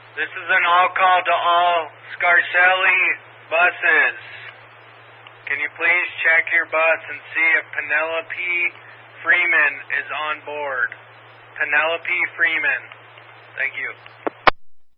This is an all call to all Scarcelli buses. Can you please check your bus and see if Penelope Freeman is on board? Penelope Freeman. Thank you.